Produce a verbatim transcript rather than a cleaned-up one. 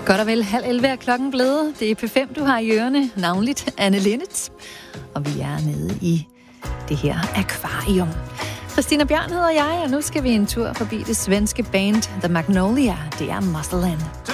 Godt og vel halv elleve er klokken blevet. Det er P fem, du har i ørerne, navnligt Anne Linnet. Og vi er nede i det her akvarium. Christina Bjørn hedder jeg, og nu skal vi en tur forbi det svenske band The Magnolia. Det er Muscle Land.